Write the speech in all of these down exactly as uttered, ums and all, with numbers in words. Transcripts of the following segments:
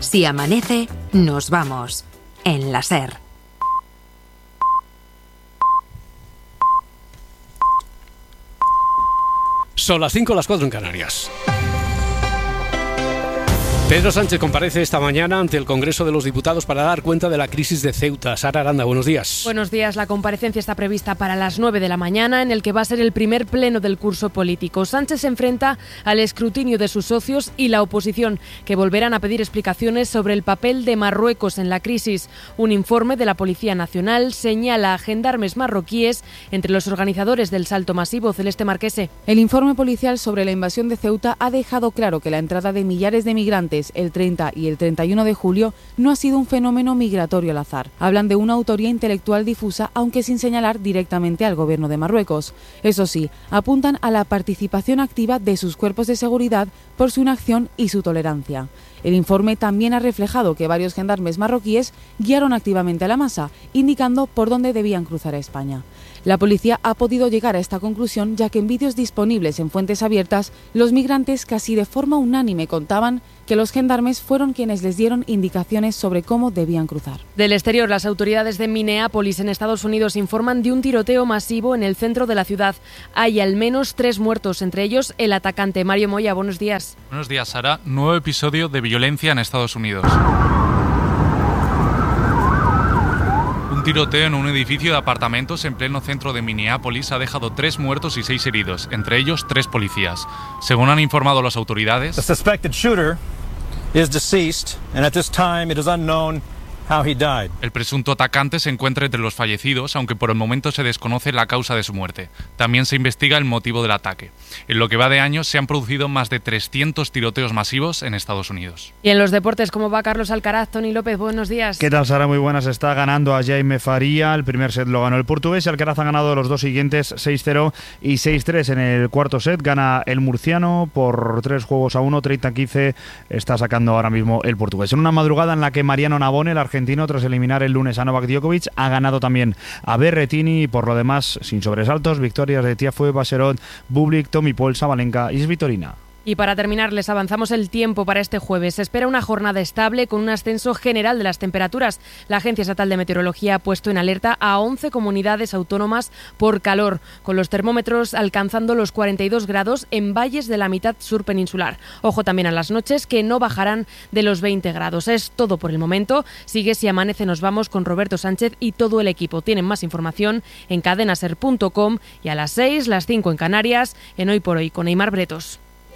Si amanece, nos vamos. En la SER. Son las cinco, las cuatro en Canarias. Pedro Sánchez comparece esta mañana ante el Congreso de los Diputados para dar cuenta de la crisis de Ceuta. Sara Aranda, buenos días. Buenos días. La comparecencia está prevista para las nueve de la mañana, en el que va a ser el primer pleno del curso político. Sánchez se enfrenta al escrutinio de sus socios y la oposición, que volverán a pedir explicaciones sobre el papel de Marruecos en la crisis. Un informe de la Policía Nacional señala a gendarmes marroquíes entre los organizadores del salto masivo. Celeste Marquese. El informe policial sobre la invasión de Ceuta ha dejado claro que la entrada de millares de migrantes el treinta y el treinta y uno de julio no ha sido un fenómeno migratorio al azar. Hablan de una autoría intelectual difusa, aunque sin señalar directamente al gobierno de Marruecos. Eso sí, apuntan a la participación activa de sus cuerpos de seguridad por su inacción y su tolerancia. El informe también ha reflejado que varios gendarmes marroquíes guiaron activamente a la masa, indicando por dónde debían cruzar a España. La policía ha podido llegar a esta conclusión ya que en vídeos disponibles en fuentes abiertas, los migrantes casi de forma unánime contaban que los gendarmes fueron quienes les dieron indicaciones sobre cómo debían cruzar. Del exterior, las autoridades de Minneapolis, en Estados Unidos, informan de un tiroteo masivo en el centro de la ciudad. Hay al menos tres muertos, entre ellos el atacante. Mario Moya, buenos días. Buenos días, Sara. Nuevo episodio de violencia en Estados Unidos. Un tiroteo en un edificio de apartamentos en pleno centro de Minneapolis ha dejado tres muertos y seis heridos, entre ellos tres policías. Según han informado las autoridades, The suspected shooter is deceased and at this time it is unknown how he died. El presunto atacante se encuentra entre los fallecidos, aunque por el momento se desconoce la causa de su muerte. También se investiga el motivo del ataque. En lo que va de año se han producido más de trescientos tiroteos masivos en Estados Unidos. Y en los deportes, ¿cómo va Carlos Alcaraz? Toni López, buenos días. ¿Qué tal, Sara? Muy buenas. Está ganando a Jaime Faría. El primer set lo ganó el portugués y Alcaraz ha ganado los dos siguientes, seis cero y seis tres. En el cuarto set gana el murciano por tres juegos a uno, treinta quince. Está sacando ahora mismo el portugués. En una madrugada en la que Mariano Navone, el argentino, tras eliminar el lunes a Novak Djokovic, ha ganado también a Berrettini y por lo demás, sin sobresaltos, victorias de Tiafoe, Baserot, Bublik, Tommy Paul, Sabalenka y Svitolina. Y para terminar, les avanzamos el tiempo para este jueves. Se espera una jornada estable con un ascenso general de las temperaturas. La Agencia Estatal de Meteorología ha puesto en alerta a once comunidades autónomas por calor, con los termómetros alcanzando los cuarenta y dos grados en valles de la mitad sur peninsular. Ojo también a las noches, que no bajarán de los veinte grados. Es todo por el momento. Sigue Si Amanece, nos vamos con Roberto Sánchez y todo el equipo. Tienen más información en cadena ser punto com y a las seis, las cinco en Canarias, en Hoy por Hoy con Aimar Bretos.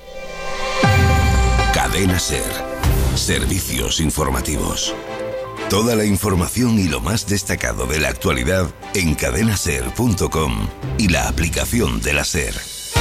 Cadena SER. Servicios informativos. Toda la información y lo más destacado de la actualidad en cadena ser punto com y la aplicación de la SER.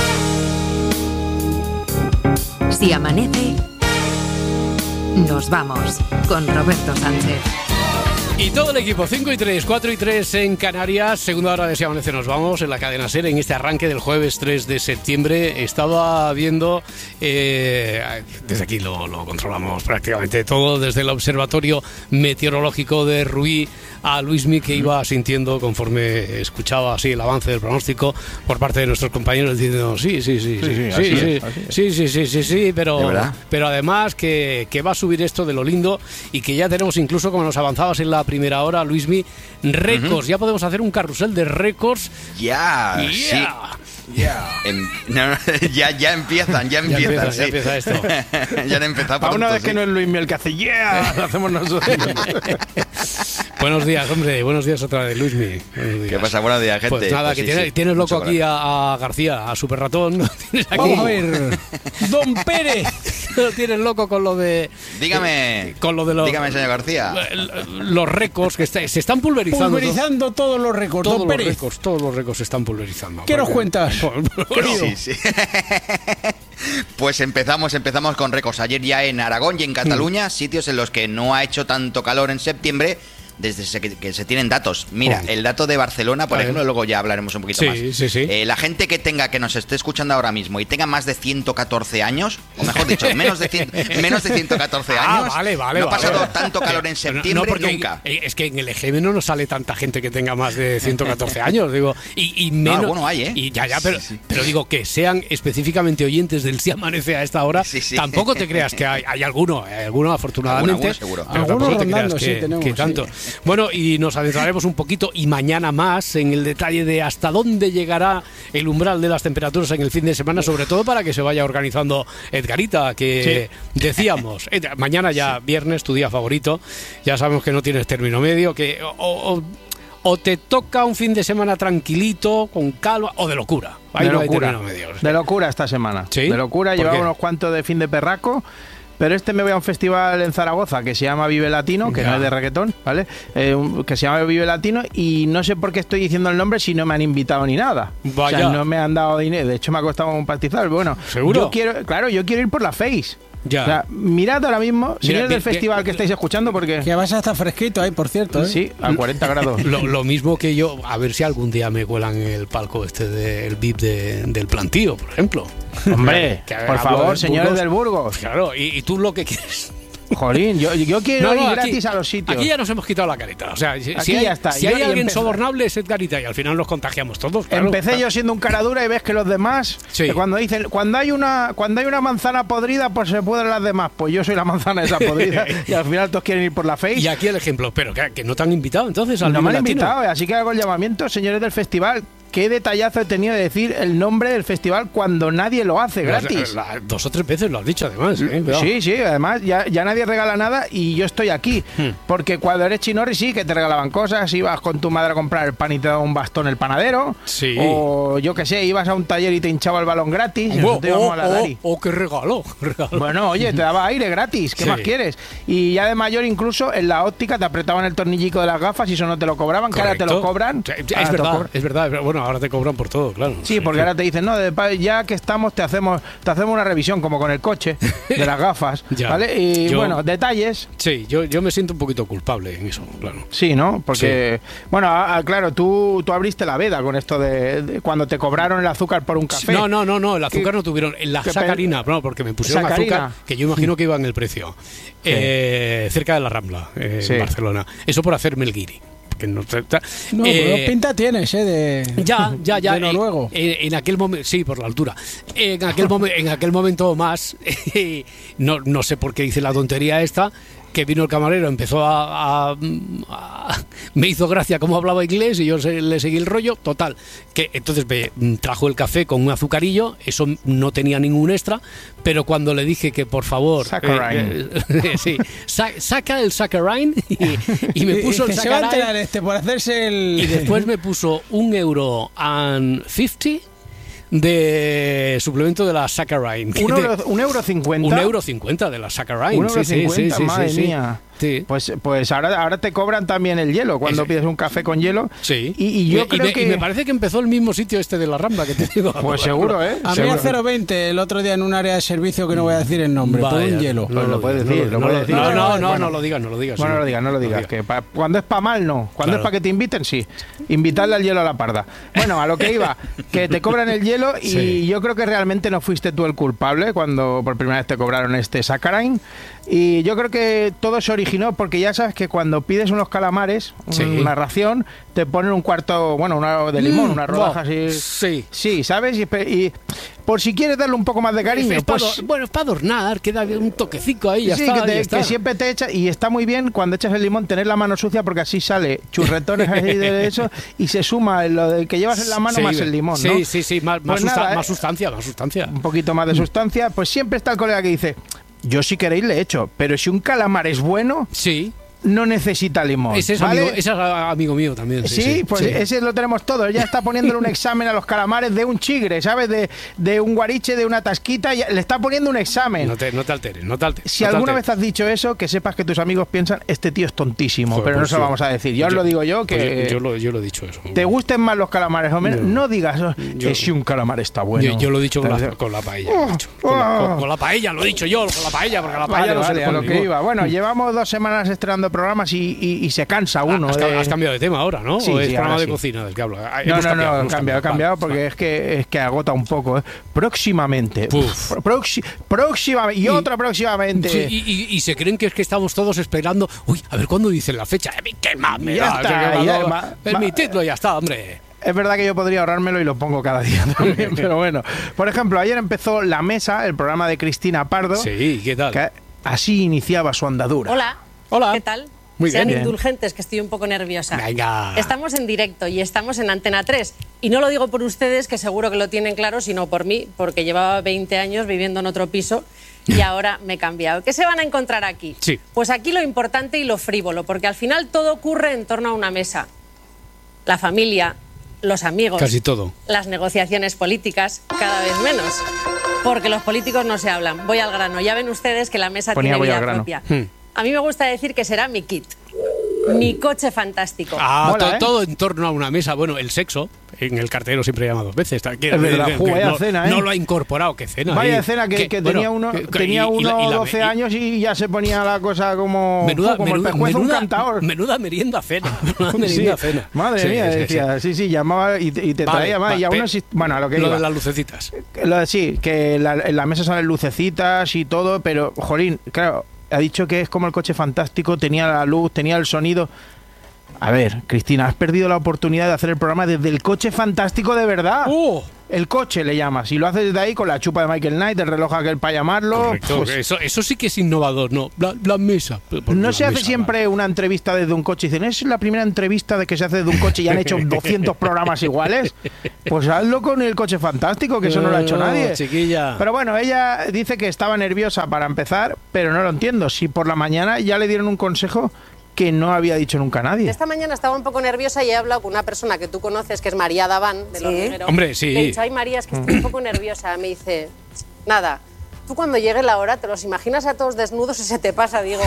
Si amanece, nos vamos con Roberto Sánchez. Y todo el equipo, cinco y tres, cuatro y tres en Canarias, segunda hora de Si Amanece nos vamos en la cadena SER en este arranque del jueves tres de septiembre. Estaba viendo, eh, desde aquí lo, lo controlamos prácticamente todo, desde el Observatorio Meteorológico de Ruí, a Luismi, que iba sintiendo conforme escuchaba así el avance del pronóstico por parte de nuestros compañeros diciendo sí, sí, sí, sí, sí, sí, sí, sí, sí, sí, sí, sí, pero, pero además que, que va a subir esto de lo lindo y que ya tenemos incluso, como nos avanzabas en la primera hora, Luismi, récords, uh-huh. Ya podemos hacer un carrusel de récords. Ya, yeah, yeah. sí. Yeah. En, no, ya, ya empiezan, ya empiezan. Ya empieza, sí. ya empieza esto. Ya han empezado. Para una vez sí. que no es Luismi el que hace yeah, lo hacemos nosotros. Buenos días, hombre. Buenos días otra vez, Luismi. ¿Qué pasa? Buenos días, gente. Pues nada, pues que sí, tienes, sí. tienes loco Mucho aquí a, a García, a Super Ratón. Tienes aquí. Vamos a ver. Don Pérez. Tienes loco con lo de... Dígame. Eh, con lo de los... Dígame, señor García. Los récords que está, se están pulverizando. Pulverizando ¿no? todos los récords. Todos Don los Pérez. récords, todos los récords se están pulverizando. ¿Qué nos cuentas? Bueno, sí, sí. Pues empezamos, empezamos con récords. Ayer ya en Aragón y en Cataluña, mm. sitios en los que no ha hecho tanto calor en septiembre, desde que, que se tienen datos. Mira, Oh. el dato de Barcelona, por A ver. ejemplo, luego ya hablaremos un poquito Sí, más. sí, sí. Eh, la gente que tenga, que nos esté escuchando ahora mismo y tenga más de ciento catorce años, o mejor dicho, menos de, cien, menos de ciento catorce Ah, años, vale, vale, no ha vale. pasado tanto calor en septiembre no, porque nunca. eh, es que en el E G M no nos sale tanta gente que tenga más de ciento catorce años, digo, y, y menos. No, alguno hay, ¿eh? Y ya, ya, pero, Sí, sí. pero digo que sean específicamente oyentes del Si Amanece a esta hora, Sí, sí. tampoco te creas que hay, hay alguno, hay alguno afortunadamente, Alguno, seguro. pero Algunos tampoco te creas rondando, que, sí, tenemos, que tanto. sí. Bueno, y nos adentraremos un poquito y mañana más en el detalle de hasta dónde llegará el umbral de las temperaturas en el fin de semana, sobre todo para que se vaya organizando Edgarita, que decíamos, Ed- mañana ya viernes, tu día favorito, ya sabemos que no tienes término medio, que o, o- o te toca un fin de semana tranquilito, con calma, o de locura. Ahí de no hay locura, término medio. de locura esta semana. ¿Sí? De locura, ¿Por llevaba qué? unos cuantos de fin de perraco. Pero este me voy a un festival en Zaragoza que se llama Vive Latino, que Ya. no es de reggaetón, ¿vale? Eh, un- que se llama Vive Latino y no sé por qué estoy diciendo el nombre si no me han invitado ni nada. Vaya. O sea, no me han dado dinero. De hecho, me ha costado un pastizal. Bueno, ¿Seguro? Yo quiero, claro, yo quiero ir por la Face. Ya. O sea, mirad ahora mismo, señores vi- del festival vi- que estáis escuchando, porque... Que vas a estar fresquito ahí, por cierto, ¿eh? Sí, a cuarenta grados. Lo, lo mismo que yo, a ver si algún día me cuelan el palco este del V I P de- del plantío, por ejemplo. Hombre, Que por hablo favor, del señores Burgos. del Burgos. Claro, y, y tú lo que quieres. Jolín, yo, yo quiero No, no, ir aquí- gratis a los sitios. Aquí ya nos hemos quitado la careta. O sea, si, Aquí si hay, ya está. si Yo- hay y alguien empecé- sobornable es Edgarita y al final nos contagiamos todos. claro. Empecé yo siendo un cara dura y ves que los demás, Sí. que cuando dicen, cuando hay una cuando hay una manzana podrida, pues se pudren las demás. Pues yo soy la manzana esa podrida y al final todos quieren ir por la Face. Y aquí el ejemplo, pero que, que no te han invitado entonces al no me Vive han Latino. invitado, así que hago el llamamiento, señores del festival. Qué detallazo he tenido de decir el nombre del festival cuando nadie lo hace Las- gratis. la- dos o tres veces lo has dicho además. ¿eh? Cuidado. Sí, sí, además ya, ya nadie regala nada y yo estoy aquí. Hmm. Porque cuando eres chinorri sí que te regalaban cosas, ibas con tu madre a comprar el pan y te daba un bastón el panadero. Sí. O yo qué sé, ibas a un taller y te hinchaba el balón gratis. y Oh, nosotros íbamos oh, a la oh, Dari. oh, qué regalo, qué regalo. Bueno, oye, te daba aire gratis, ¿qué Sí. más quieres? Y ya de mayor incluso en la óptica te apretaban el tornillico de las gafas y eso no te lo cobraban, que ahora te Correcto. lo cobran. Sí, Ahora Es te lo verdad, cobran. es verdad. es verdad. Bueno, ahora te cobran por todo, claro. Sí, porque ahora te dicen, no, de pa- ya que estamos te hacemos te hacemos una revisión como con el coche de las gafas, Ya. ¿vale? Y Yo- bueno, detalles. Sí, yo, yo me siento un poquito culpable en eso, claro. Sí, ¿no? Porque, bueno, ah, ah, claro, tú, tú abriste la veda con esto de, de cuando te cobraron el azúcar por un café. No, no, no, no, el azúcar Que- no tuvieron. La que pe- sacarina, no, porque me pusieron Sacarina. azúcar, que yo imagino que iba en el precio. Eh, cerca de la Rambla, eh, Sí. en Barcelona. Eso por hacerme el guiri. Que no, te- te- No, eh, pero pinta tienes, ¿eh? De, Ya, ya, ya. de noruego. En, en aquel momento, sí, por la altura. En aquel, momen- en aquel momento más, no, no sé por qué hice la tontería esta, que vino el camarero, empezó a, a- a- me hizo gracia cómo hablaba inglés y yo se- le seguí el rollo, total, que entonces me trajo el café con un azucarillo, eso no tenía ningún extra, pero cuando le dije que por favor, Saccharine. eh, eh, sí, sa- saca el saccharine y, y me puso el que se va a saccharine. enterar este por hacerse el... Y después me puso un euro and fifty de suplemento de la saccharine. Un De- euro, un euro cincuenta. un euro cincuenta de la saccharine. Un euro sí, sí, sí, cincuenta, sí, madre sí, sí. mía. Sí. Pues, pues ahora, ahora te cobran también el hielo cuando Ese- pides un café con hielo. Sí. Y, y yo Me- creo me, que. y me parece que empezó el mismo sitio este de la Rambla que te digo. Pues seguro, ¿eh? A mí Seguro. a cero veinte el otro día en un área de servicio que no voy a decir el nombre, por Vaya, un hielo. Pues lo puedes decir, lo no, puedes decir. No, no, no, Bueno. no lo digas, no lo digas. Bueno, sí. no lo digas, no lo digas. Que pa- cuando es para mal, no. Cuando Claro. es para que te inviten, sí. Invitarle al hielo a la parda. Bueno, a lo que iba, que te cobran el hielo y Sí. yo creo que realmente no fuiste tú el culpable cuando por primera vez te cobraron este saccharine. Y yo creo que todo se originó porque ya sabes que cuando pides unos calamares, Sí. una ración, te ponen un cuarto, bueno, una de limón, Mm, una rodaja wow. así. Sí. Sí, ¿sabes? Y, pe- y por si quieres darle un poco más de cariño, Es pa' pues... ador- bueno, es para adornar, queda un toquecico ahí, ya Sí, está. que, te- ya está. que siempre te echa y está muy bien cuando echas el limón tener la mano sucia porque así sale churretones así de eso y se suma lo de que llevas en la mano Sí, más el limón, ¿no? Sí, sí, sí, más, más, Pues susta- nada, más eh. sustancia, más sustancia. Un poquito más de sustancia, pues siempre está el colega que dice, yo si queréis le echo, pero si un calamar es bueno, Sí. no necesita limón, Ese es, ¿vale? amigo, ese es amigo mío también. Sí, Sí, sí, pues sí. ese lo tenemos todos. Ya está poniéndole un examen a los calamares de un chigre, ¿sabes? De, de un guariche, de una tasquita, ya- le está poniendo un examen. No te, no te alteres, no te alteres. Si no te alguna alteres. vez has dicho eso, que sepas que tus amigos piensan, este tío es tontísimo, Joder, pero no pues se lo sí. vamos a decir. Ya os lo digo yo, que Pues yo, yo lo, yo lo he dicho eso. te gusten más los calamares o menos, No. no, digas oh, Yo- que si un calamar está bueno. Yo, yo lo he dicho con la, Te- con la paella. Oh, lo he dicho. Con, la, oh. con- con la paella, lo he dicho yo, con la paella, porque la paella Vale, no se vale, le a pone lo que limón. iba. Bueno, llevamos dos semanas estrenando programas y, y, y se cansa uno. Has, de... has cambiado de tema ahora, ¿no? Sí, ¿O es sí, programa de sí. cocina del que hablo? No, Hemos no, cambiado, no, hemos he cambiado, he cambiado Vale, porque vale. es que es que agota un poco. ¿eh? Próximamente. Proxi próximamente. Y, y otra próximamente. Sí, y, y, y se creen que es que estamos todos esperando. Uy, a ver cuándo dicen la fecha. ¿Qué más me Ya da? está, Que ya, cuando- ma- Permitidlo, ya está, hombre. Es verdad que yo podría ahorrármelo y lo pongo cada día también, pero bueno. Por ejemplo, ayer empezó La Mesa, el programa de Cristina Pardo. Sí, ¿qué tal? Que así iniciaba su andadura. Hola. Hola. ¿Qué tal? Muy Sean bien. indulgentes, que estoy un poco nerviosa. Venga. Estamos en directo y estamos en Antena tres. Y no lo digo por ustedes, que seguro que lo tienen claro, sino por mí, porque llevaba veinte años viviendo en otro piso y ahora me he cambiado. ¿Qué se van a encontrar aquí? Sí. Pues aquí lo importante y lo frívolo, porque al final todo ocurre en torno a una mesa. La familia, los amigos, Casi todo. las negociaciones políticas, cada vez menos. Porque los políticos no se hablan. Voy al grano. Ya ven ustedes que la mesa Ponía tiene voy vida al grano. propia. Hmm. A mí me gusta decir que será mi kit. Mi coche fantástico. Ah, Mola, to- ¿eh? todo en torno a una mesa. Bueno, el sexo, en el cartero siempre llama dos veces. Quiero Es verdad, decir que- ju, que vaya no, cena, ¿eh? no lo ha incorporado, qué cena. Vaya ¿eh? escena que, que bueno, tenía uno, que- tenía y- y la- uno y la- doce y- años y ya se ponía la cosa como, Menuda, como menuda, el pescuezo un menuda- cantador. menuda merienda cena. Menuda Sí, merienda cena. madre Sí, mía, sí, sí. decía, sí, sí, llamaba y te, y te Vale, traía más. va, y aún pe- exist- bueno, a lo que Lo iba. de las lucecitas. Lo de- sí, que la- en la mesa salen lucecitas y todo, pero, jolín, claro, ha dicho que es como el coche fantástico, tenía la luz, tenía el sonido. A ver, Cristina, has perdido la oportunidad de hacer el programa desde el coche fantástico de verdad. ¡Oh! El coche le llamas. Y lo haces desde ahí con la chupa de Michael Knight, el reloj aquel para llamarlo. Correcto, pues, eso, eso sí que es innovador, ¿no? La, la mesa. Porque no la se hace mesa, siempre una entrevista desde un coche. Dicen, es la primera entrevista de que se hace desde un coche y han hecho doscientos programas iguales. Pues hazlo con el coche fantástico, que eso no lo ha hecho No, nadie. chiquilla. Pero bueno, ella dice que estaba nerviosa para empezar, pero no lo entiendo. Si por la mañana ya le dieron un consejo que no había dicho nunca nadie. Esta mañana estaba un poco nerviosa y he hablado con una persona que tú conoces, que es María Daván, del Hormiguero. Hombre, sí. Le he dicho, ay María, es que estoy un poco nerviosa. Me dice, nada, tú cuando llegue la hora te los imaginas a todos desnudos y se te pasa, digo.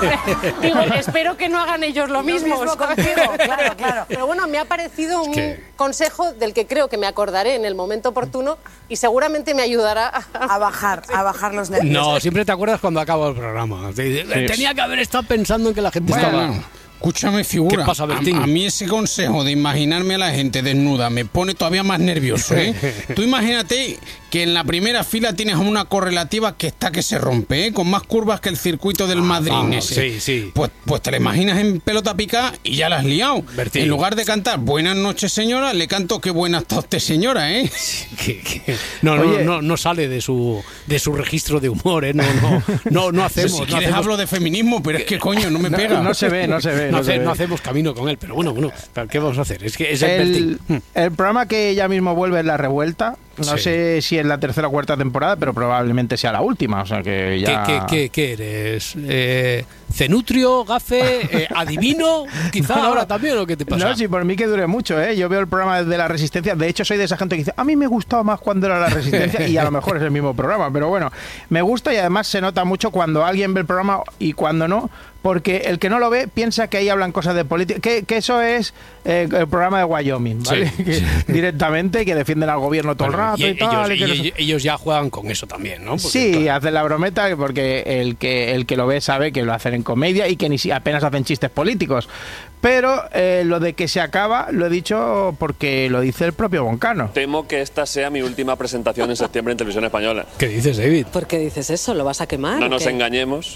Digo, espero que no hagan ellos lo mismo. mismo contigo, claro, claro. Pero bueno, me ha parecido un que- consejo del que creo que me acordaré en el momento oportuno y seguramente me ayudará a, A bajar, a bajar los nervios. No, siempre te acuerdas cuando acaba el programa. Te dice, Tenía que haber estado pensando en que la gente Bueno, estaba... escúchame, figura. ¿Qué pasa, Bertín? A, a mí ese consejo de imaginarme a la gente desnuda me pone todavía más nervioso, ¿eh? Tú imagínate que en la primera fila tienes una correlativa que está que se rompe, ¿eh? Con más curvas que el circuito del Madrid. vamos, ese. sí, sí. Pues, pues te la imaginas en pelota picada y ya la has liado. Bertín. En lugar de cantar buenas noches, señora, le canto qué buena está usted, señora, ¿eh? que- que- no, no, Oye. no, no sale de su de su registro de humor, ¿eh? No, no, no, no hacemos. si no quieres hacemos- hablo de feminismo, pero es que coño, no me No, pega. no se ve, no se ve. no, no se hace- ve. no hacemos camino con él, pero bueno, bueno, ¿qué vamos a hacer? Es que es el, El, Bertín. Hmm. el programa que ella mismo vuelve es La Revuelta. No Sí. sé si es la tercera o cuarta temporada, pero probablemente sea la última. O sea que ya. ¿Qué, qué, qué- qué eres? Eh, ¿Cenutrio, gafe, eh, adivino? Quizá No, ahora también, ¿o qué te pasa? No, sí, por mí que dure mucho, ¿eh? Yo veo el programa de La Resistencia. De hecho, soy de esa gente que dice, a mí me gustaba más cuando era La Resistencia y a lo mejor es el mismo programa. Pero bueno, me gusta y además se nota mucho cuando alguien ve el programa y cuando no, porque el que no lo ve piensa que ahí hablan cosas de política. Que, que eso es eh, el programa de Wyoming, ¿vale? Sí, Que sí. Directamente, que defienden al gobierno todo Bueno, el rato y, y tal. ellos, y que no y sé- ellos- ellos ya juegan con eso también, ¿no? Porque, Sí, claro, hacen la brometa porque el que el que lo ve sabe que lo hacen en comedia y que ni si apenas hacen chistes políticos. Pero eh, lo de que se acaba lo he dicho porque lo dice el propio Boncano. Temo que esta sea mi última presentación en septiembre en Televisión Española. ¿Qué dices, David? ¿Por qué dices eso? ¿Lo vas a quemar? No o nos qué? engañemos.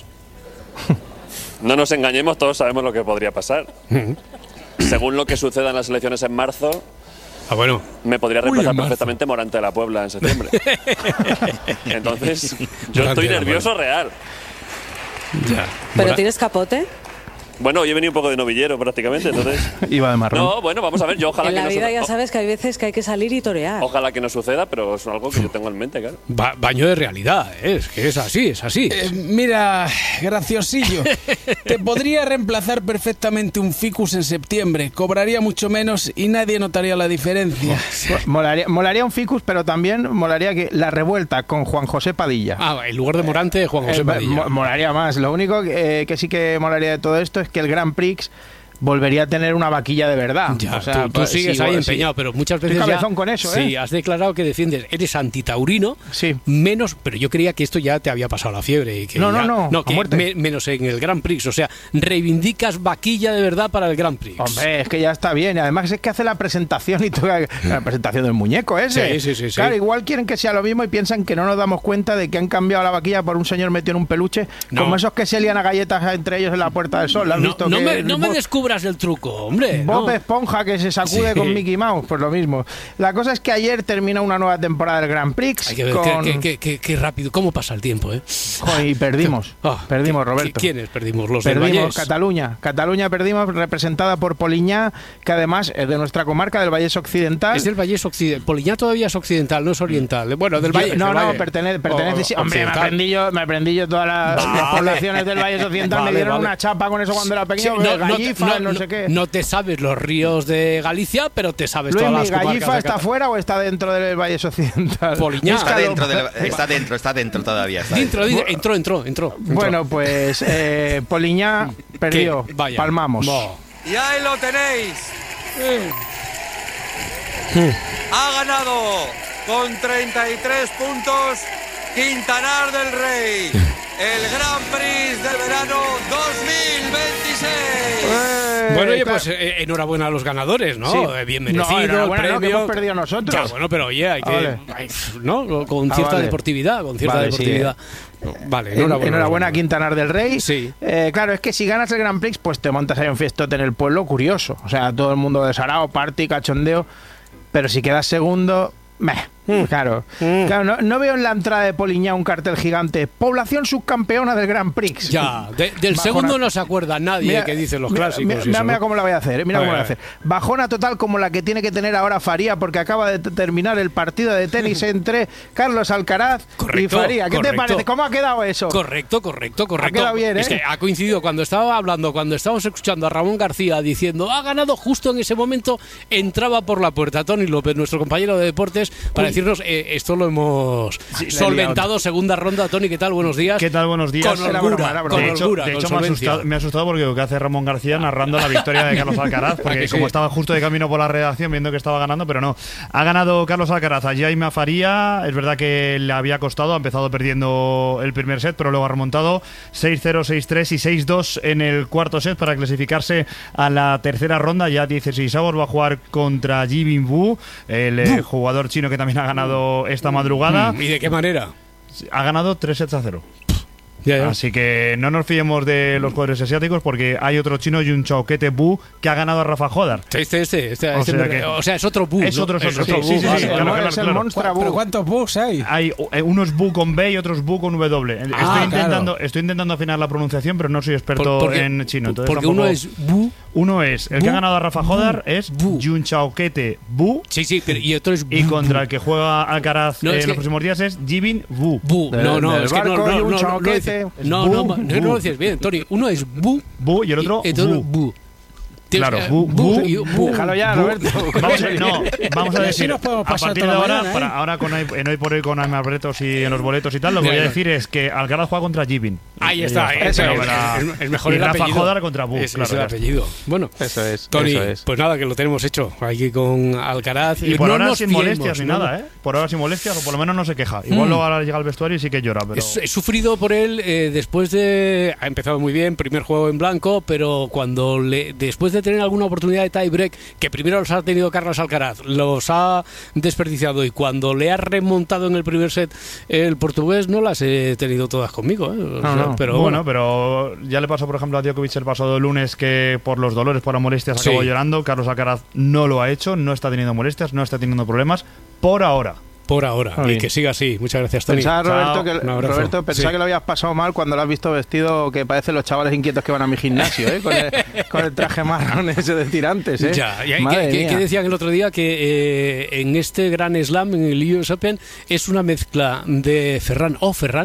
No nos engañemos, todos sabemos lo que podría pasar. Según lo que suceda en las elecciones en marzo, Ah, bueno. me podría Uy, reemplazar en marzo. perfectamente Morante de la Puebla en septiembre. Entonces, yo Morante estoy de la nervioso real. Ya. ¿Pero Mora- tienes capote? Bueno, hoy he venido un poco de novillero prácticamente, entonces... Iba de marrón. No, bueno, vamos a ver, yo ojalá En que la no vida suceda. ya sabes que hay veces que hay que salir y torear. Ojalá que no suceda, pero es algo que yo tengo en mente, claro. Ba- baño de realidad, ¿eh? Es que es así, es así. Eh, mira, graciosillo, te podría reemplazar perfectamente un ficus en septiembre. Cobraría mucho menos y nadie notaría la diferencia. Molaría, molaría un ficus, pero también molaría que La Revuelta con Juan José Padilla. Ah, en lugar de Morante, Juan José Eh, Padilla. mo- molaría más. Lo único que, eh, que sí que molaría de todo esto es que el Grand Prix volvería a tener una vaquilla de verdad. Ya, o sea, tú, tú pues, sigues sí, ahí bueno, empeñado, sí. pero muchas veces Estoy ya... cabezón con eso, Sí, ¿eh? has declarado que defiendes, eres antitaurino, sí. menos, pero yo creía que esto ya te había pasado la fiebre. Y que no, ya, no, no, no, a que muerte. me, menos en el Grand Prix, o sea, reivindicas vaquilla de verdad para el Grand Prix. Hombre, es que ya está bien. Además es que hace la presentación y toda la presentación del muñeco ese. Sí, sí, sí, sí. Claro, igual quieren que sea lo mismo y piensan que no nos damos cuenta de que han cambiado la vaquilla por un señor metido en un peluche, No. como esos que se lían a galletas entre ellos en la Puerta del Sol. ¿Lo has No, visto? no, que me, no me Bob- descubras el truco, hombre. Bob no. Esponja que se sacude Sí. con Mickey Mouse, pues lo mismo. La cosa es que ayer termina una nueva temporada del Grand Prix. Hay que ver con... qué, qué- qué- qué rápido, cómo pasa el tiempo, ¿eh? Joder, y perdimos. Ah, perdimos, ¿qui- Roberto. ¿Quiénes perdimos? Los del Perdimos Vallés. Cataluña. Cataluña perdimos, representada por Poliñá, que además es de nuestra comarca, del Vallés Occidental. Es del Vallés Occidental. Poliñá todavía es occidental, no es oriental. Bueno, del Yo- Vallés. no, del no, Valle. pertenece, pertenece O- sí. Hombre, me occidental. aprendí yo, me aprendí yo todas las, Vale. las poblaciones del Valle Occidental. Vale, me dieron vale. una chapa con eso cuando era Sí, pequeño. no, no te- Gallifa, no, no- sé qué. no te sabes los ríos de Galicia, pero te sabes Luis, todas ¿mi las comarcas Gallifa de está Cata- fuera o está dentro del Valle Occidental? Poliñá. Está Búscalo. dentro, del- está dentro, está dentro todavía. Está Dentro, dentro. di- entró, entró, entró. entró. Bueno, pues eh, Poliñá perdió. ¿Qué? Vaya. Palmamos. No. Y ahí lo tenéis. Hmm. Ha ganado con treinta y tres puntos Quintanar del Rey. El Grand Prix del verano dos mil veintiséis. Eh, Bueno, oye, claro. pues eh, enhorabuena a los ganadores, ¿no? Sí. Eh, Bien No, merecido, el enhorabuena, no, que premio. hemos perdido nosotros. Ya, bueno, pero oye, hay que... Ah, vale. hay- ¿no? Con Ah, cierta vale. deportividad, con cierta Vale, sí, deportividad. Vale, En- enhorabuena. Enhorabuena a Quintanar del Rey. Sí. Eh, claro, es que si ganas el Grand Prix, pues te montas ahí un fiestote en el pueblo curioso. O sea, todo el mundo desarado, party, cachondeo. Pero si quedas segundo, meh. Claro, Mm. claro no, no veo en la entrada de Poliñá un cartel gigante: población subcampeona del Grand Prix. Ya, de- del Bajona- segundo no se acuerda nadie Mira, que dice los mira, clásicos. Mira, y mira, eso, mira ¿no? cómo la voy a hacer, eh, mira A cómo ver, la voy a a ver. hacer. Bajona total como la que tiene que tener ahora Faría, porque acaba de t- terminar el partido de tenis entre Carlos Alcaraz y Correcto, Faría. ¿Qué te correcto. parece? ¿Cómo ha quedado eso? Correcto, correcto, correcto. quedado bien, Es ¿eh? que ha coincidido cuando estaba hablando, cuando estábamos escuchando a Ramón García diciendo ha ganado, justo en ese momento entraba por la puerta Tony López, nuestro compañero de deportes, para Uy. decirnos eh, esto lo hemos Sí, le he solventado. liado. Segunda ronda. Tony, ¿qué tal? Buenos días. ¿Qué tal? Buenos días. Con holgura, con de hecho, holgura, de con hecho me, ha solvencia. asustado, me ha asustado porque lo que hace Ramón García narrando la victoria de Carlos Alcaraz, ¿A porque que como sí? estaba justo de camino por la redacción viendo que estaba ganando, pero no. Ha ganado Carlos Alcaraz a Jaime Faría. Es verdad que le había costado, ha empezado perdiendo el primer set, pero luego ha remontado seis cero, seis tres y seis dos en el cuarto set para clasificarse a la tercera ronda. Ya dieciséis avos, va a jugar contra Ji Bin Wu, el eh, jugador chino que también ha ganado esta madrugada. ¿Y de qué manera? Ha ganado tres sets a cero. Ya, ya. Así que no nos fiemos de los jugadores asiáticos porque hay otro chino, Yun Chaoquete Bu, que ha ganado a Rafa Jodar. Este, este, este, O este sea me- que- o sea, es otro Bu. Es ¿no? otro, es otro. otro Sí, Bu, sí, sí, vale, sí, vale, claro, vale. claro, es el claro. Monstra ¿Pero Bu. cuántos bugs hay? Hay eh, unos Bu con B y otros Bu con W. Estoy, Ah, intentando, claro. estoy intentando afinar la pronunciación, pero no soy experto Por- porque- en chino. Entonces porque tampoco- uno es Bu. Uno es el Bu, que ha ganado a Rafa Bu, Jodar, es Bu. Yun Chaoquete Bu. Sí, sí, pero, y otro es Bu. Y contra el que juega Alcaraz No, eh, es en que- los próximos días es Jibin Bu. Bu. Del- No, no, del es que no, barco no, y un no, no, chaoquete. no, Es no, Bu, no, no, no Bu. lo dices bien, Tony. Uno es Bu. Bu y el otro y otro Bu. Bu. Tienes Claro, que- Bu, Bu, y- Bu. Déjalo ya, Bu. Roberto. Vamos a, no, vamos a Y así decir, nos podemos a pasar partir toda de la ahora, mañana, ¿eh? para, ahora con hoy, en hoy por hoy con Amabretos y en los boletos y tal, lo que voy a Mira, decir es que Alcaraz juega contra Jibin. Ahí Y está, ya ese es, Fenomenal. es- es mejor y el Rafa apellido. Jodar contra Bu, Es, claro, es el ya está. apellido. Bueno, Eso es. Tony, eso es. pues nada, que lo tenemos hecho aquí con Alcaraz. Y por No ahora nos sin fiemos, molestias ni no, nada, no. ¿eh? Por ahora sin molestias, o por lo menos no se queja. Igual Mm. luego ahora llega al vestuario y sí que llora, pero... Es- He sufrido por él eh, después de... Ha empezado muy bien, primer juego en blanco, pero cuando le, después de tener alguna oportunidad de tie break, que primero los ha tenido Carlos Alcaraz, los ha desperdiciado y cuando le ha remontado en el primer set el portugués, no las he tenido todas conmigo. ¿eh? O No, sea, no. Pero bueno, bueno, pero ya le pasó, por ejemplo, a Djokovic el pasado lunes que por los dolores, por las molestias, Sí. acabó llorando. Carlos Alcaraz no lo ha hecho, no está teniendo molestias, no está teniendo problemas por ahora. por ahora. Muy Y bien. que siga así. Muchas gracias, Tony. Pensaba, Roberto, que, Un abrazo. Roberto, pensaba Sí. que lo habías pasado mal cuando lo has visto vestido que parecen los chavales inquietos que van a mi gimnasio, ¿eh? Con el, con el traje marrón ese de tirantes, ¿eh? Ya, y Madre que, que- mía. que decían el otro día que eh, en este Gran Slam, en el U S Open, es una mezcla de Ferran o Ferran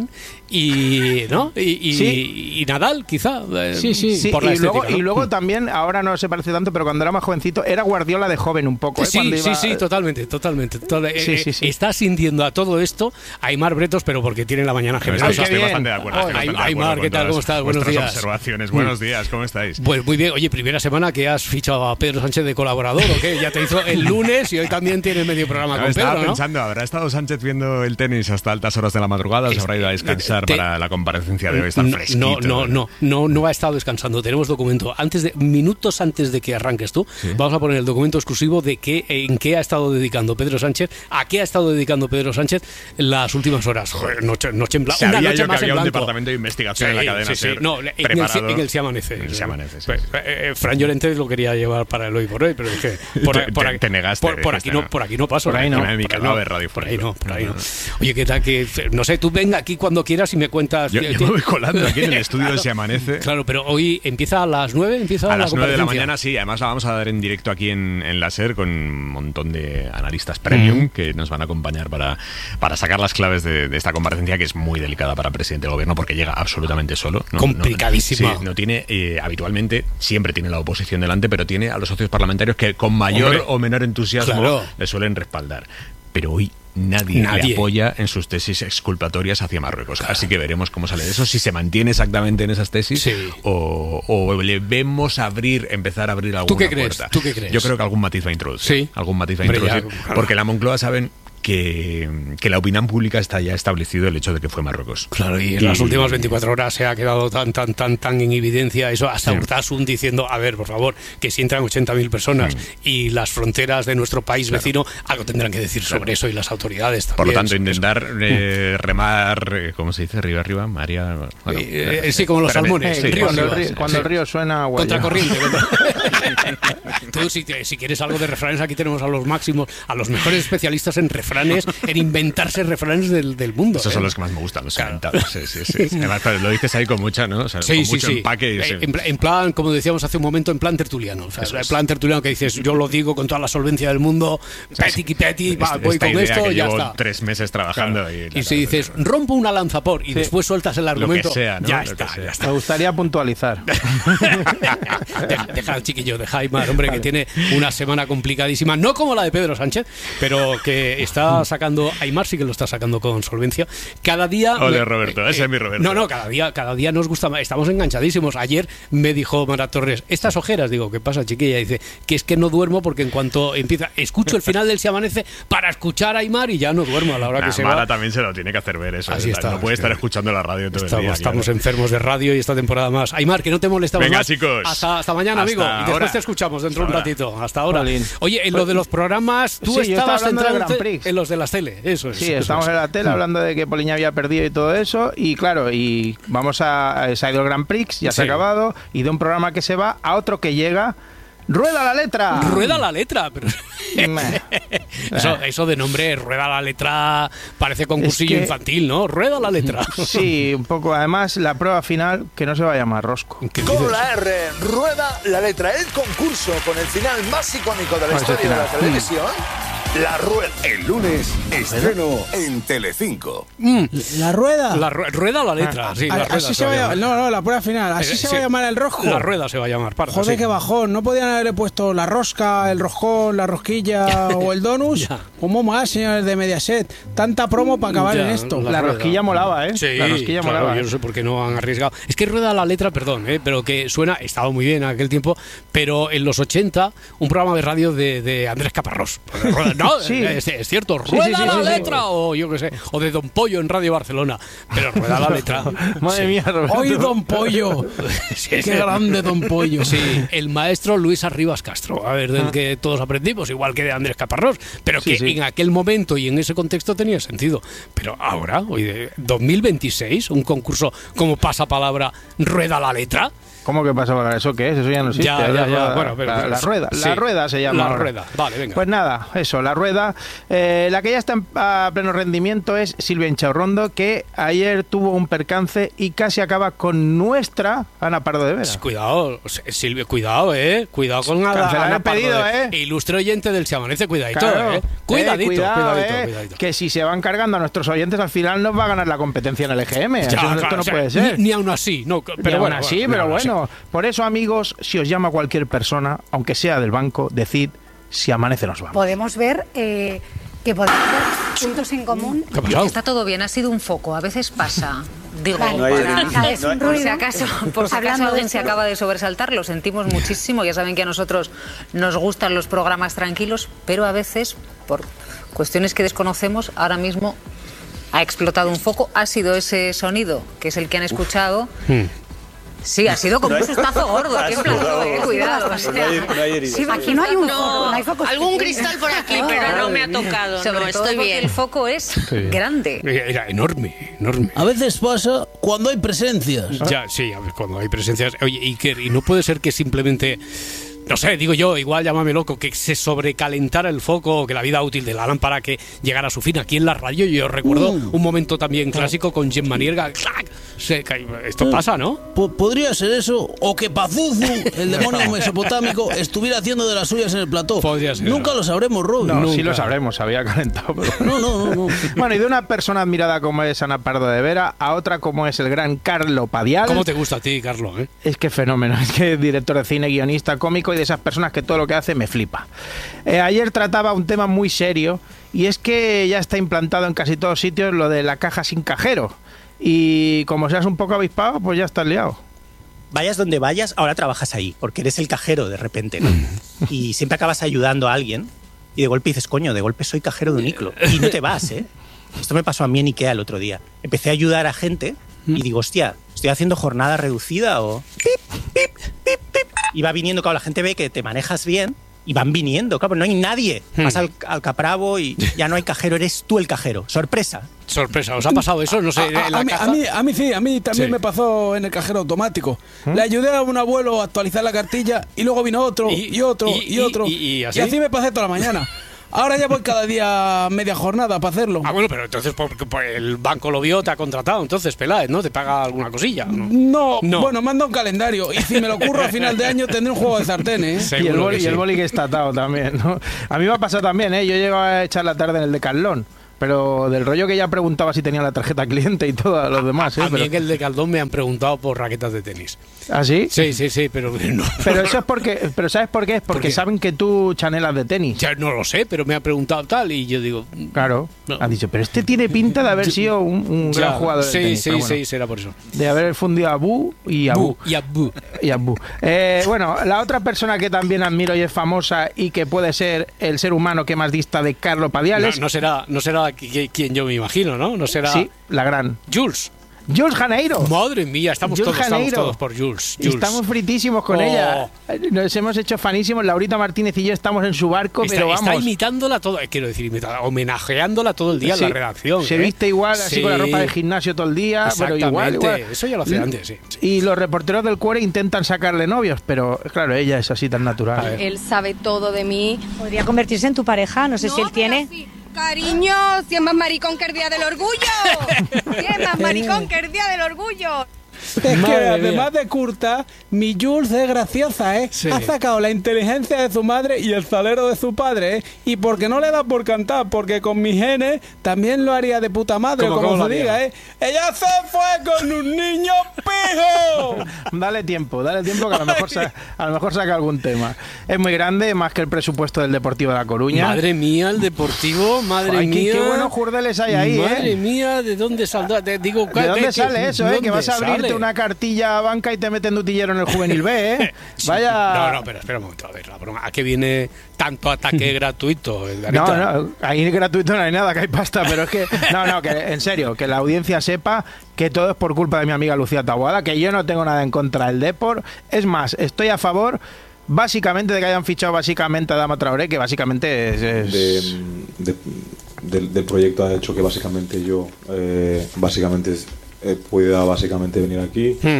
y ¿no? Y, y, Sí. y Nadal, quizá. eh, Sí, sí, sí. por la y, luego, estética, ¿no? y luego también, ahora no se parece tanto, pero cuando era más jovencito, era Guardiola de joven un poco. ¿eh? Sí, Cuando sí, iba- sí, totalmente, totalmente. Total- Sí, eh, sí, sí. Está sintiendo a todo esto Aymar Bretos, pero porque tiene la mañana Estoy, generosa. estoy bastante de acuerdo. estoy Ay, bastante de Aymar, acuerdo ¿qué con tal? ¿Cómo todas estás? Buenos vuestras días. observaciones. Buenos días, ¿cómo estáis? Pues muy bien. Oye, primera semana que has fichado a Pedro Sánchez de colaborador, ¿o qué? Ya te hizo el lunes y hoy también tiene medio programa No, con estaba Pedro, ¿no? pensando, ¿habrá estado Sánchez viendo el tenis hasta altas horas de la madrugada o se habrá ido a descansar te- para la comparecencia de hoy? Estar No, fresquito. no, no, no, no, no ha estado descansando. Tenemos documento. Antes de minutos antes de que arranques tú, vamos a poner el documento exclusivo de qué, en qué ha estado dedicando Pedro Sánchez, a qué ha estado dedicando Pedro Sánchez las últimas horas. Joder, noche, noche en blanco. Sabía Una noche yo que más en había un blanco. departamento de investigación Sí, en la cadena sí, sí. SER No, en el, preparado. en el Se Amanece. En el Se Amanece, sí. Pues, eh, eh, Fran Llorente lo quería llevar para el hoy por hoy, pero es que por, Te- por te- aquí, te negaste, por, por aquí dijiste, no, no. por aquí no paso. Por ahí ¿eh? no. por Mi ahí canal no, de radio por ahí fónico. no, por ahí no. Oye, ¿qué tal? Que, no sé, tú venga aquí cuando quieras y me cuentas. Yo, yo me voy colando aquí en el estudio del Se Amanece. Claro, pero hoy empieza a las nueve, empieza A la las nueve de la comparecencia. mañana, sí. Además la vamos a dar en directo aquí en, en la SER con un montón de analistas premium Mm. que nos van a acompañar para, para sacar las claves de, de esta comparecencia, que es muy delicada para el presidente del gobierno porque llega absolutamente solo. ¿no? Complicadísima. No, sí, no tiene, eh, habitualmente, siempre tiene la oposición delante, pero tiene a los socios parlamentarios que con mayor Hombre, o menor entusiasmo claro. le suelen respaldar. Pero hoy nadie, Nadie. le apoya en sus tesis exculpatorias hacia Marruecos. Así que veremos cómo sale de eso, si se mantiene exactamente en esas tesis o, o le vemos abrir, empezar a abrir alguna ¿Tú qué crees? puerta. ¿Tú qué crees? Yo creo que algún matiz va a introducir. Sí. Algún matiz va a Hombre, ya, introducir. claro. Porque la Moncloa saben que, que la opinión pública está ya establecido el hecho de que fue Marruecos. Claro, y en las últimas veinticuatro horas se ha quedado tan, tan, tan, tan en evidencia eso, hasta Urtasun diciendo, a ver, por favor, que si entran ochenta mil personas y las fronteras de nuestro país vecino, algo tendrán que decir sobre eso y las autoridades también. Por lo tanto, sobre intentar eso. eh, remar, eh, ¿cómo se dice? Arriba, arriba, María... Bueno, Eh, eh, sí, como los espérame. salmones. Sí, río cuando, el arriba. río, cuando el río suena... agua Contracorriente. ya. Tú, si, te- si quieres algo de refranes, aquí tenemos a los máximos, a los mejores especialistas en refranes, en inventarse refranes del, del mundo. Esos ¿eh? son los que más me gustan, los inventados. Sí, sí, sí. Además, pero lo dices ahí con mucha, ¿no? O sea, Sí, con sí, mucho sí. empaque. y Eh, sí. En, pla- en plan, como decíamos hace un momento, en plan tertuliano. O sea, en plan tertuliano que dices, yo lo digo con toda la solvencia del mundo, peti y peti, va, Esta- voy esta con idea esto que y ya llevo está. tres meses trabajando. Claro. Y, Y si dices, rompo una lanza por, y después sueltas el argumento, Lo que sea, ¿no? ya Lo está, que sea. ya está. Me gustaría puntualizar. Deja, deja al chiquillo de Jaime, hombre, que tiene una semana complicadísima, no como la de Pedro Sánchez, pero que está sacando, Aymar sí que lo está sacando con solvencia. Cada día... Ole, Roberto, ese es mi Roberto. No, no, cada día, cada día nos gusta más, estamos enganchadísimos. Ayer me dijo Mara Torres, estas ojeras, digo, ¿qué pasa, chiquilla? Dice, que es que no duermo porque en cuanto empieza, escucho el final del Se Amanece para escuchar a Aymar y ya no duermo a la hora Nah, que se Mara va. también se lo tiene que hacer ver eso. Así ¿eh? está. No puede estar escuchando la radio todo Estamos, el día. estamos claro. enfermos de radio y esta temporada más. Aymar, que no te molestamos Venga, más. chicos. Hasta, hasta mañana, Hasta amigo. Y después ahora. te escuchamos dentro de Hasta un ratito. Hasta ahora. Jolín. Oye, en lo de los programas, tú Sí, yo estaba estabas hablando del centrándote Grand Prix. en los de las tele. Eso es. Sí, eso estamos es. en la tele hablando de que Poliña había perdido y todo eso. Y claro, y vamos a. Se ha ido el Grand Prix, ya se Sí. ha acabado. Y de un programa que se va a otro que llega. ¡Rueda la letra! Rueda la letra, pero Meh. eso, eso de nombre, rueda la letra, parece concursillo Es que- infantil, ¿no? Rueda la letra. Sí, un poco. Además, la prueba final, que no se va a llamar Rosco. Con la R, rueda la letra. El concurso con el final más icónico de la ¿Cuál es el historia de la final? televisión. La rueda. El lunes, estreno en Telecinco. ¿La rueda? La ru- rueda la letra, sí, la Ah, rueda así se se va va a a llamar. llamar. No, no, la prueba final. Así Eh, se sí. va a llamar el rojo. La rueda se va a llamar, parda, Joder, sí. qué bajón. No podían haberle puesto la rosca, el roscón, la rosquilla o el donus. ¿Cómo más, señores de Mediaset? Tanta promo para acabar Ya, en esto. La rueda. rosquilla molaba, ¿eh? Sí, la rosquilla claro, molaba. yo no sé por qué no han arriesgado. Es que rueda la letra, perdón, ¿eh? pero que suena, estaba muy bien en aquel tiempo, pero en los ochenta, un programa de radio de, de Andrés Caparrós. Rueda- No, Sí. es, es cierto, Sí, rueda sí, sí, la sí, sí. letra, o yo qué sé, o de Don Pollo en Radio Barcelona, pero rueda la letra. Madre Sí. mía, Roberto. ¡Hoy, Don Pollo! Sí, ¡Qué sí. grande, Don Pollo! Sí, el maestro Luis Arribas Castro, a ver, del que todos aprendimos, igual que de Andrés Caparrós, pero Sí, que sí. en aquel momento y en ese contexto tenía sentido. Pero ahora, hoy de dos mil veintiséis, un concurso como pasapalabra, rueda la letra. ¿Cómo que pasa ahora? ¿Eso qué es? Eso ya no existe. Ya, Es ya, la ya, rueda- bueno, pero- la, la rueda. sí. La rueda se llama. La ahora. rueda, vale, venga. Pues nada, eso. La la rueda. Eh, la que ya está en, a pleno rendimiento es Silvia Inchaurrondo, que ayer tuvo un percance y casi acaba con nuestra Ana Pardo de Vera. Cuidado, Silvia, cuidado, eh. Cuidado con Ana, Ana el pedido, Pardo de, eh. Ilustre oyente del Se Amanece, cuidadito, Claro. eh. Cuidadito, eh, cuidado, cuidadito, eh, cuidadito. Que si se van cargando a nuestros oyentes, al final nos va a ganar la competencia en el E G M. Ya, Eso, claro, esto no o sea, puede ser. Ni, ni aún así, no. Pero Pero bueno, aún así, bueno, pero aún bueno. así. Por eso, amigos, si os llama cualquier persona, aunque sea del banco, decid Si amanece nos vamos. Podemos ver eh, que podemos ver puntos en común. ¿Qué ha pasado? Está todo bien, ha sido un foco, a veces pasa. Digo, Vale, para- no hay- por, no hay- por si acaso, por si Hablando acaso de alguien se eso. acaba de sobresaltar, lo sentimos muchísimo. Ya saben que a nosotros nos gustan los programas tranquilos, pero a veces, por cuestiones que desconocemos, ahora mismo ha explotado un foco. Ha sido ese sonido, que es el que han escuchado. Sí, ha sido como un sustazo gordo. Qué plato, eh, cuidado. o sea, sí, Aquí no hay un foco, no hay focos algún pequeños. cristal por aquí, pero no me ha tocado. Sobre no, todo estoy porque bien. el foco es grande. Era enorme, enorme. A veces pasa cuando hay presencias. Ya, sí, a ver, cuando hay presencias. Oye, Iker, y no puede ser que simplemente, no sé, digo yo, igual llámame loco, que se sobrecalentara el foco, que la vida útil de la lámpara que llegara a su fin. Aquí en la radio yo recuerdo Mm. un momento también clásico con Gemma Nierga. ¡Clac! Se cae- Esto Mm. pasa, ¿no? Po- Podría ser eso, o que Pazuzu, el demonio mesopotámico, estuviera haciendo de las suyas en el plató. Podría ser. Nunca lo sabremos, Rob. No, sí Nunca. lo sabremos, se había calentado. Pero... No, no, no, no. Bueno, y de una persona admirada como es Ana Pardo de Vera a otra como es el gran Carlo Padial. ¿Cómo te gusta a ti, Carlos? Eh? Es que fenómeno, es que es director de cine, guionista, cómico y de esas personas que todo lo que hace me flipa. Eh, ayer trataba un tema muy serio y es que ya está implantado en casi todos sitios lo de la caja sin cajero. Y como seas un poco avispado, pues ya estás liado. Vayas donde vayas, ahora trabajas ahí, porque eres el cajero de repente, ¿no? Y siempre acabas ayudando a alguien y de golpe dices, coño, de golpe soy cajero de un Iclo. Y no te vas, ¿eh? Esto me pasó a mí en Ikea el otro día. Empecé a ayudar a gente y digo, hostia, ¿estoy haciendo jornada reducida o...? Pip, pip, pip, pip. Y va viniendo, claro, la gente ve que te manejas bien y van viniendo, claro, no hay nadie. Vas al, al Capravo y ya no hay cajero, eres tú el cajero. Sorpresa. Sorpresa, ¿os ha pasado eso? No sé, A, en la a mí, caja. a, mí, a mí sí, a mí también Sí. me pasó en el cajero automático. Le ayudé a un abuelo a actualizar la cartilla y luego vino otro y, Y- otro y- y, otro. y- y así. me pasé toda la mañana. Ahora ya voy cada día media jornada para hacerlo. Ah, bueno, pero entonces porque pues, el banco lo vio, te ha contratado. Entonces, Peláez, ¿no? ¿Te paga alguna cosilla? ¿No? No, No. bueno, manda un calendario. Y si me lo ocurro a final de año tendré un juego de sartenes. ¿eh? Y el, boli, que y el sí. boli que está atado también, ¿no? A mí me ha pasado también, ¿eh? Yo llego a echar la tarde en el Decathlon, pero del rollo que ya preguntaba si tenía la tarjeta cliente y todo a los demás, ¿eh? A mí Pero- en el de Caldón me han preguntado por raquetas de tenis. ¿Ah, sí? Sí, sí, sí, pero no. Pero eso es porque, pero ¿sabes por qué? Es porque qué? saben que tú chanelas de tenis. Ya no lo sé, pero me ha preguntado tal y yo digo... Claro. No. Ha dicho, pero este tiene pinta de haber sido un, un ya, gran jugador de sí, tenis. sí, pero bueno, sí, será por eso. de haber fundido a Bu y a Bu. Bu, y a Bu. Y a Bu. Eh, bueno, la otra persona que también admiro y es famosa y que puede ser el ser humano que más dista de Carlo No, Padiales. no será, no será qui- quien yo me imagino, ¿no? No será... Sí, la gran. Jules. Jules Janeiro. Madre mía, estamos, Jules todos, estamos Janeiro. todos por Jules. Y Jules. estamos fritísimos con Oh. ella. Nos hemos hecho fanísimos. Laurita Martínez y yo estamos en su barco, Está, pero está vamos. imitándola todo, eh, quiero decir, imitándola, homenajeándola todo el día Sí, en la redacción. Se ¿eh? viste igual, así Sí. con la ropa de gimnasio todo el día, pero igual, Exactamente, igual. eso ya lo hacía antes, sí. Y los reporteros del Cuore intentan sacarle novios, pero claro, ella es así tan natural. Él sabe todo de mí. Podría convertirse en tu pareja, no sé si él tiene. Cariño, si es más maricón que el día del orgullo. Si es más maricón que el día del orgullo. Es que Madre además de curta, mi Jules es graciosa, ¿eh? Sí. Ha sacado la inteligencia de su madre y el salero de su padre, ¿eh? Y porque no le da por cantar, porque con mis genes también lo haría de puta madre, ¿Cómo, como cómo lo se haría? diga, ¿eh? ¡Ella se fue con un niño pijo! Dale tiempo, dale tiempo que a lo mejor sa- a lo mejor saca algún tema. Es muy grande, más que el presupuesto del Deportivo de La Coruña. Madre mía, el Deportivo, madre Ay, qué- mía. qué buenos jurdeles hay ahí, Madre ¿eh? mía, ¿de dónde saldrá? Te digo, ¿De ¿qué- dónde qué- sale eso, eh? Que dónde vas a abrirte sale? una cartilla a banca y te meten de utillero en el Juvenil B, ¿eh? Sí. Vaya... No, no, pero espera un momento, a ver, la broma. ¿A qué viene tanto ataque gratuito? No, Garita? no, ahí gratuito no hay nada, que hay pasta, pero es que, no, no, que en serio, que la audiencia sepa que todo es por culpa de mi amiga Lucía Taboada, que yo no tengo nada en contra del Depor, es más, estoy a favor básicamente de que hayan fichado básicamente a Adama Traoré, que básicamente es... es- de, de- del, del proyecto ha hecho que básicamente yo eh, básicamente eh, pueda básicamente venir aquí Mm.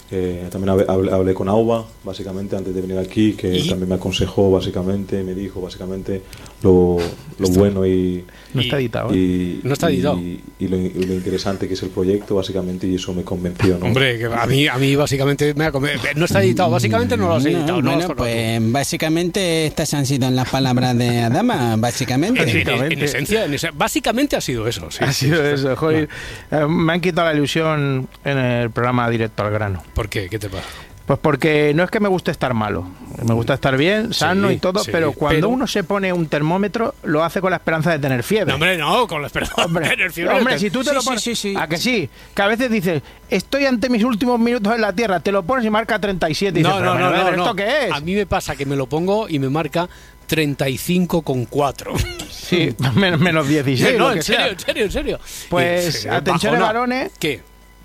Eh, también hablé, hablé, hablé con Auba, básicamente, antes de venir aquí, que ¿Y? también me aconsejó, básicamente, me dijo, básicamente, lo, lo bueno y... No está editado. Y, No está editado. Y, y lo, y lo interesante que es el proyecto, básicamente, y eso me convenció, ¿no? Hombre, que a mí, a mí básicamente me ha conven- no está editado, básicamente no lo has editado. No, bueno, lo has pues básicamente estas han sido las palabras de Adama, básicamente. En, en- en esencia, en ese- básicamente ha sido eso. Sí, Ha sí, sido sí, eso, sí. joder. Eh, Me han quitado la ilusión en el programa Directo al Grano. ¿Por qué? ¿Qué te pasa? Pues porque no es que me guste estar malo, me gusta estar bien, sano Sí, y todo, sí, pero cuando pero- uno se pone un termómetro, lo hace con la esperanza de tener fiebre. No, hombre, no, con la esperanza. Hombre, Tener fiebre, hombre, te- si tú te sí, lo sí, pones, sí, sí. ¿a que sí? Que a veces dices, estoy ante mis últimos minutos en la Tierra, te lo pones y marca treinta y siete y dices, No, pero no, no, bueno, no, ¿esto no. qué es? A mí me pasa que me lo pongo y me marca treinta y cinco coma cuatro. Sí, menos, menos dieciséis. No, lo que en serio, sea. en serio, en serio. Pues, Y- atención, bajona. varones, ¿Qué?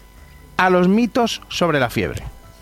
a los mitos sobre la fiebre.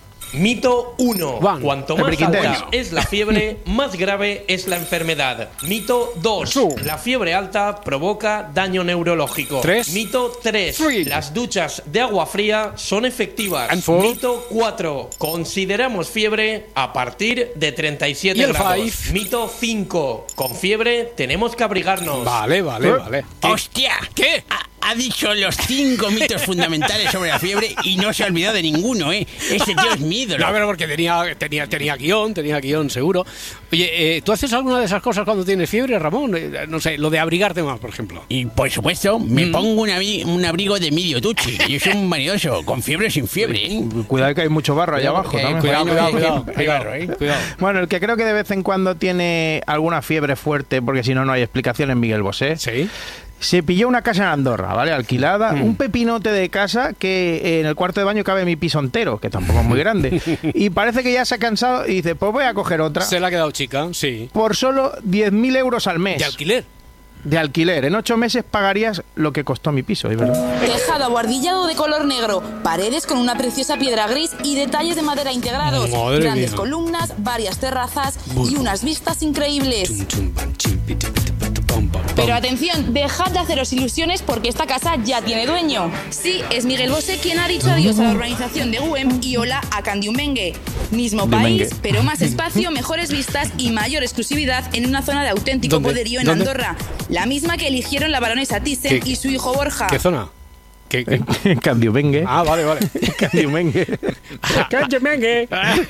Mito uno. Cuanto más Enriquitera. alta es la fiebre, más grave es la enfermedad. Mito dos. La fiebre alta provoca daño neurológico. Tres. Mito tres. Las duchas de agua fría son efectivas. And four. Mito cuatro. Consideramos fiebre a partir de treinta y siete Y el grados. five. Mito cinco. Con fiebre tenemos que abrigarnos. Vale, vale, ¿Eh? vale. ¡Hostia! ¿Qué? Ha, ha dicho los cinco mitos fundamentales sobre la fiebre y no se ha olvidado de ninguno, ¿eh? Ese tío es mi ídolo. No, pero porque tenía, tenía, tenía guión, tenía guión, seguro. Oye, eh, ¿tú haces alguna de esas cosas cuando tienes fiebre, Ramón? Eh, no sé, lo de abrigarte más, por ejemplo. Y por supuesto, me Mm. pongo un, abri- un abrigo de medio tuchi. Yo soy un vanidoso, con fiebre o sin fiebre, ¿eh? Cuidado que hay mucho barro allá abajo Eh, también. Cuidado, cuidado, cuidado. Hay cuidado, barro, ¿eh? cuidado. Bueno, el que creo que de vez en cuando tiene alguna fiebre fuerte, porque si no, no hay explicación, en Miguel Bosé. Sí. Se pilló una casa en Andorra, ¿vale? Alquilada, Mm. un pepinote de casa que eh, en el cuarto de baño cabe mi piso entero, que tampoco es muy grande. Y parece que ya se ha cansado y dice, pues voy a coger otra. Se le ha quedado chica, sí. Por solo diez mil euros al mes. ¿De alquiler? De alquiler. En ocho meses pagarías lo que costó mi piso, ¿es verdad? Tejado abuhardillado de color negro, paredes con una preciosa piedra gris y detalles de madera integrados. Madre Grandes mía. columnas, varias terrazas y unas vistas increíbles. Pero atención, dejad de haceros ilusiones porque esta casa ya tiene dueño. Sí, es Miguel Bosé quien ha dicho adiós a la organización de U E M y hola a Candiumbengue. Mismo Diumengue. país, pero más espacio, mejores vistas y mayor exclusividad en una zona de auténtico ¿Dónde? poderío en ¿Dónde? Andorra. La misma que eligieron la baronesa Thyssen ¿Qué- y su hijo Borja. ¿Qué zona? ¿Qué, qué? Candiumbengue. Ah, vale, vale. Candiumbengue. Candiumbengue.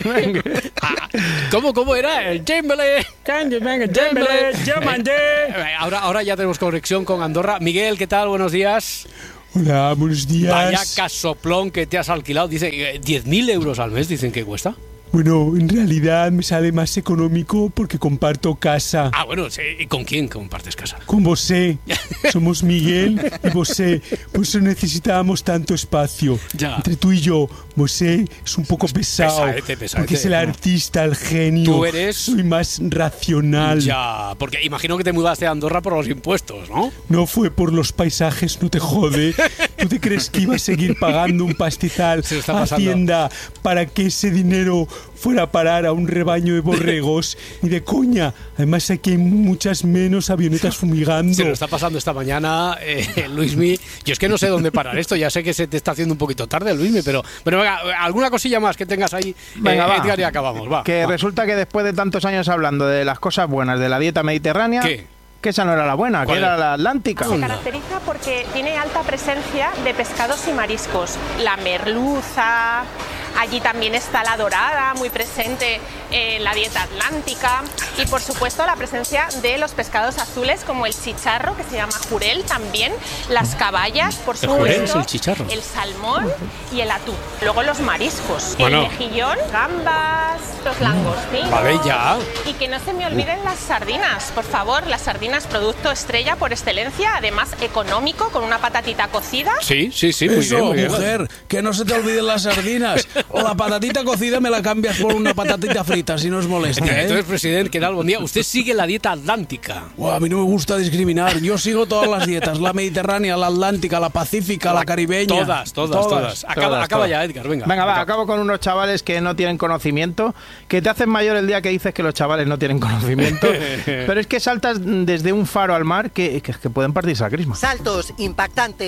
¿Cómo, cómo era? El Jembele. Candiumbengue. Jembele, llámate. Eh, Ahora, ahora ya tenemos conexión con Andorra. Miguel, ¿qué tal? Buenos días. Hola, buenos días. Vaya casoplón que te has alquilado. Dice eh, diez mil euros al mes, dicen que cuesta. Bueno, en realidad me sale más económico porque comparto casa. Ah, bueno, sí. ¿Y con quién compartes casa? Con Bosé. Somos Miguel y Bosé. Por eso necesitábamos tanto espacio. Ya. Entre tú y yo, Bosé es un poco pesado. Pesaete, pesaete. Porque es el artista, el genio. Tú eres- Soy más racional. Ya, porque imagino que te mudaste a Andorra por los impuestos, ¿no? No fue por los paisajes, no te jode. ¿Tú te crees que iba a seguir pagando un pastizal Se lo está a pasando. Hacienda para que ese dinero fuera a parar a un rebaño de borregos? Ni de coña. Además aquí hay muchas menos avionetas fumigando. Se lo está pasando esta mañana, eh, Luismi. Yo es que no sé dónde parar esto. Ya sé que se te está haciendo un poquito tarde, Luismi, pero, pero venga, alguna cosilla más que tengas ahí, Venga, eh, va. Edgar, y acabamos. Va, Que va. resulta que después de tantos años hablando de las cosas buenas de la dieta mediterránea, ¿Qué? que esa no era la buena, que ¿Cuál era es? la atlántica. Se caracteriza porque tiene alta presencia de pescados y mariscos. La merluza, allí también está la dorada, muy presente en la dieta atlántica. Y por supuesto la presencia de los pescados azules como el chicharro, que se llama jurel también, las caballas, por ¿El jurel supuesto, es el chicharro? el salmón y el atún. Luego los mariscos, Bueno. el mejillón, gambas, los langostinos. Vale, ya. Y que no se me olviden las sardinas, por favor, las sardinas, producto estrella por excelencia, además económico, con una patatita cocida. Sí, sí, sí, muy Eso, bien, muy bien. mujer, que no se te olviden las sardinas. O la patatita cocida me la cambias por una patatita frita, si no es molestia, ¿eh? Entonces, presidente, ¿qué tal? Buen día. Usted sigue la dieta atlántica. Buah, a mí no me gusta discriminar. Yo sigo todas las dietas. La mediterránea, la atlántica, la pacífica, la caribeña. Todas, todas, todas. Acaba, todas, acaba todas. ya, Edgar, venga. Venga, va, Acaba. acabo con unos chavales que no tienen conocimiento, que te hacen mayor el día que dices que los chavales no tienen conocimiento. Pero es que saltas desde un faro al mar que, que, que pueden partirse la crisma. Saltos impactantes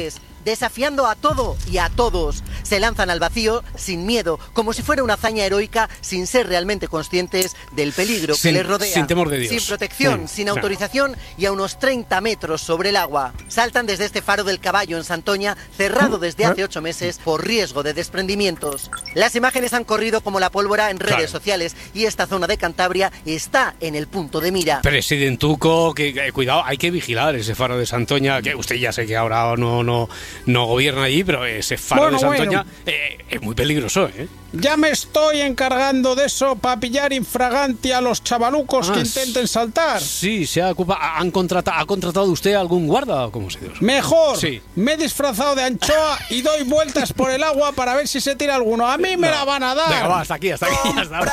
desafiando a todo y a todos. Se lanzan al vacío sin miedo, como si fuera una hazaña heroica, sin ser realmente conscientes del peligro Sin- que les rodea. sin temor de Dios. Sin protección, Mm, sin claro. autorización y a unos treinta metros sobre el agua. Saltan desde este faro del Caballo en Santoña, cerrado desde hace ocho meses por riesgo de desprendimientos. Las imágenes han corrido como la pólvora en redes Claro. sociales y esta zona de Cantabria está en el punto de mira. Presidentuco, que, que cuidado, hay que vigilar ese faro de Santoña, que usted ya sé que ahora no, no, no gobierna allí, pero ese faro Bueno, de Santoña bueno. eh, es muy peligroso, ¿eh? Ya me estoy encargando de eso para pillar infraganti a los chavalucos Ah, que intenten saltar. Sí, se ha ocupado. ¿Han contratado, ¿Ha contratado usted algún guarda o cómo se dice? Mejor, Sí. me he disfrazado de anchoa y doy vueltas por el agua para ver si se tira alguno. A mí me No. la van a dar. Venga, va, hasta aquí, hasta aquí, ya está.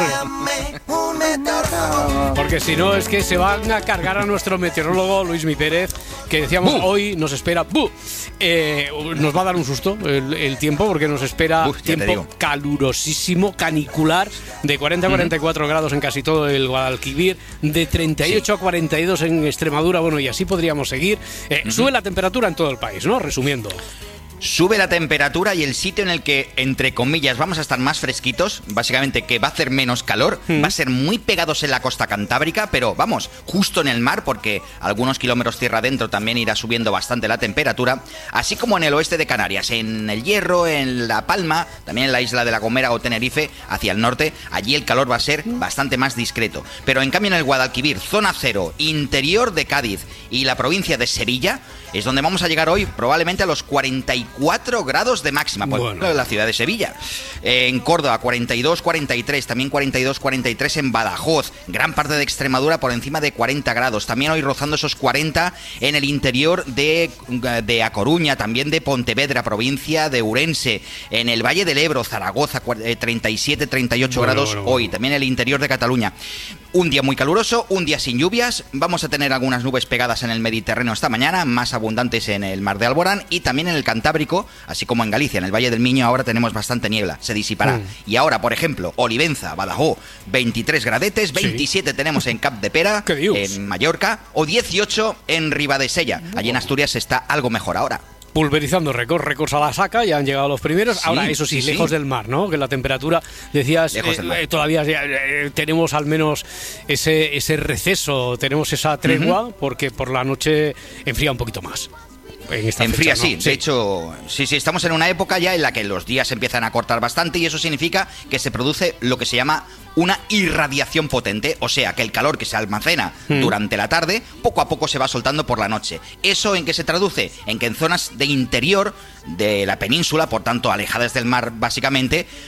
Porque si no es que se van a cargar a nuestro meteorólogo Luismi Pérez, que decíamos ¡Bu! hoy nos espera. ¡Bu! Eh, nos va a dar un susto el, el tiempo, porque nos espera Uf, ya te tiempo digo. calurosísimo, canicular, de cuarenta a cuarenta y cuatro grados en casi todo el Guadalquivir, de treinta y ocho a cuarenta y dos en Extremadura, bueno, y así podríamos seguir. Eh, Sube la temperatura en todo el país, ¿no? Resumiendo. Sube la temperatura y el sitio en el que, entre comillas, vamos a estar más fresquitos, básicamente que va a hacer menos calor, va a ser muy pegados en la costa cantábrica, pero vamos, justo en el mar, porque algunos kilómetros tierra adentro también irá subiendo bastante la temperatura, así como en el oeste de Canarias, en El Hierro, en La Palma, también en la isla de La Gomera o Tenerife, hacia el norte, allí el calor va a ser bastante más discreto. Pero en cambio en el Guadalquivir, zona cero, interior de Cádiz y la provincia de Sevilla, es donde vamos a llegar hoy probablemente a los cuarenta y cuatro grados de máxima, por Bueno. ejemplo, en la ciudad de Sevilla. Eh, en Córdoba, cuarenta y dos, cuarenta y tres, también cuarenta y dos, cuarenta y tres en Badajoz, gran parte de Extremadura por encima de cuarenta grados, también hoy rozando esos cuarenta en el interior de, de A Coruña, también de Pontevedra, provincia de Ourense, en el Valle del Ebro, Zaragoza, cua- eh, treinta y siete, treinta y ocho Bueno, grados bueno, bueno. hoy, también en el interior de Cataluña. Un día muy caluroso, un día sin lluvias, vamos a tener algunas nubes pegadas en el Mediterráneo esta mañana, más abundantes en el mar de Alborán y también en el Cantábrico, así como en Galicia, en el Valle del Miño ahora tenemos bastante niebla, se disipará. Mm. Y ahora, por ejemplo, Olivenza, Badajoz, veintitrés gradetes, veintisiete tenemos en Cap de Pera, ¿Qué dios? en Mallorca, o dieciocho en Ribadesella. Allí en Asturias está algo mejor ahora. Pulverizando récords, récords a la saca, ya han llegado los primeros. Sí, Ahora, eso sí, sí, sí. lejos del mar, ¿no? Que la temperatura, decías, Lejos del eh, mar. eh, todavía eh, tenemos al menos ese, ese receso, tenemos esa tregua, porque por la noche enfría un poquito más. En esta Enfría, fecha, sí. ¿no? De hecho, sí, sí, estamos en una época ya en la que los días empiezan a cortar bastante y eso significa que se produce lo que se llama una irradiación potente, o sea, que el calor que se almacena Mm. durante la tarde, poco a poco se va soltando por la noche. ¿Eso en qué se traduce? En que en zonas de interior de la península, por tanto alejadas del mar básicamente,